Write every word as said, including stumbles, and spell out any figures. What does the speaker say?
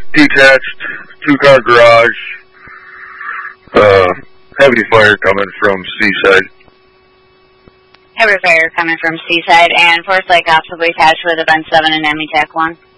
detached, two-car garage, uh, heavy fire coming from Seaside. Heavy fire coming from Seaside, and Force Lake Ops will be attached with event seven and Emmy Tech one.